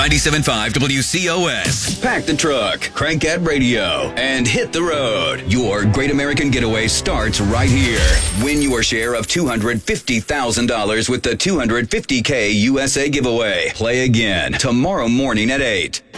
97.5 WCOS. Pack the truck, crank that radio, and hit the road. Your Great American Getaway starts right here. Win your share of $250,000 with the $250K USA giveaway. Play again tomorrow morning at 8.